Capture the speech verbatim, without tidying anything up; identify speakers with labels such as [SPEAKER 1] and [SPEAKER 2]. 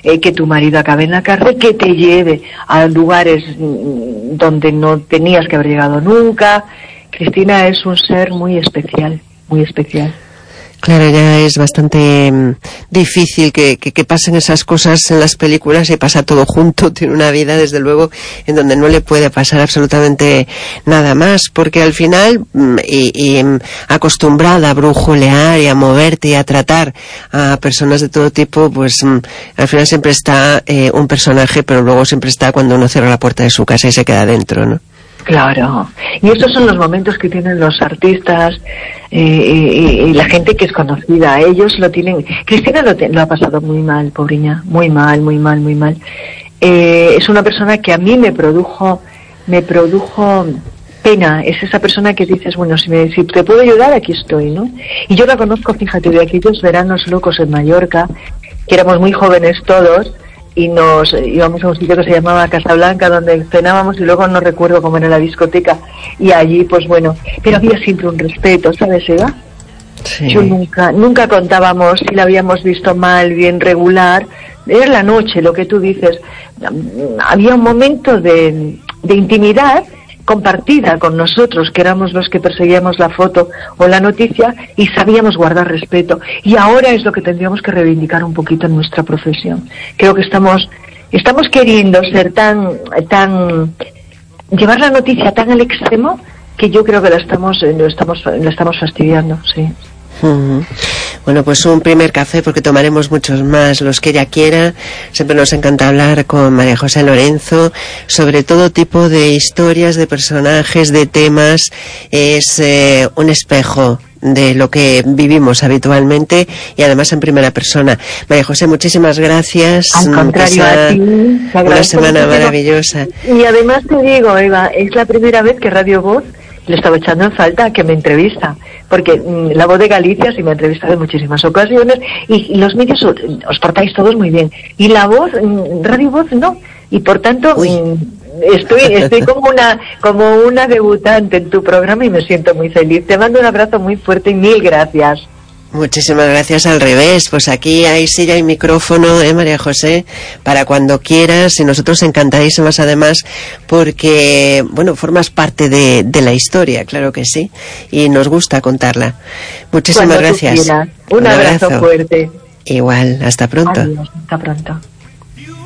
[SPEAKER 1] eh, que tu marido acabe en la cárcel, que te lleve a lugares mm, donde no tenías que haber llegado nunca. Cristina es un ser muy especial, muy especial.
[SPEAKER 2] Claro, ya es bastante um, difícil que, que, que pasen esas cosas en las películas y pasa todo junto. Tiene una vida, desde luego, en donde no le puede pasar absolutamente nada más, porque al final, um, y, y um, acostumbrada a brujulear y a moverte y a tratar a personas de todo tipo, pues um, al final siempre está eh, un personaje, pero luego siempre está cuando uno cierra la puerta de su casa y se queda dentro, ¿no?
[SPEAKER 1] Claro, y estos son los momentos que tienen los artistas eh, y, y la gente que es conocida. Ellos lo tienen. Cristina lo, te, lo ha pasado muy mal, pobreña, muy mal, muy mal, muy mal. Eh, es una persona que a mí me produjo, me produjo pena. Es esa persona que dices, bueno, si, me, si te puedo ayudar, aquí estoy, ¿no? Y yo la conozco, fíjate, de aquellos veranos locos en Mallorca, que éramos muy jóvenes todos, y nos íbamos a un sitio que se llamaba Casablanca, donde cenábamos, y luego no recuerdo cómo era la discoteca, y allí pues bueno, pero había siempre un respeto, ¿sabes, Eva? Sí. Yo nunca, nunca contábamos si la habíamos visto mal, bien, regular. Era la noche, lo que tú dices. Había un momento de, de intimidad compartida con nosotros, que éramos los que perseguíamos la foto o la noticia, y sabíamos guardar respeto. Y ahora es lo que tendríamos que reivindicar un poquito en nuestra profesión. Creo que estamos estamos queriendo ser tan tan llevar la noticia tan al extremo, que yo creo que la estamos lo estamos la estamos fastidiando, sí.
[SPEAKER 2] Uh-huh. Bueno, pues un primer café, porque tomaremos muchos más los que ella quiera. Siempre nos encanta hablar con María José Lorenzo sobre todo tipo de historias, de personajes, de temas. Es eh, un espejo de lo que vivimos habitualmente, y además en primera persona. María José, muchísimas gracias.
[SPEAKER 1] Al contrario, a ti.
[SPEAKER 2] Una semana maravillosa.
[SPEAKER 1] Y además te digo, Eva, es la primera vez que Radio Voz le estaba echando en falta que me entrevista, porque mmm, La Voz de Galicia sí me ha entrevistado en muchísimas ocasiones, y, y los medios os, os portáis todos muy bien, y La Voz, mmm, Radio Voz no, y por tanto mmm, estoy estoy como una como una debutante en tu programa y me siento muy feliz. Te mando un abrazo muy fuerte y mil gracias.
[SPEAKER 2] Muchísimas gracias. Al revés, pues aquí hay silla y micrófono, ¿eh, María José? Para cuando quieras, y nosotros encantadísimas además, porque, bueno, formas parte de, de la historia, claro que sí, y nos gusta contarla. Muchísimas
[SPEAKER 1] Cuando
[SPEAKER 2] gracias.
[SPEAKER 1] Un, un abrazo, abrazo fuerte.
[SPEAKER 2] Igual, hasta pronto.
[SPEAKER 1] Adiós, hasta pronto.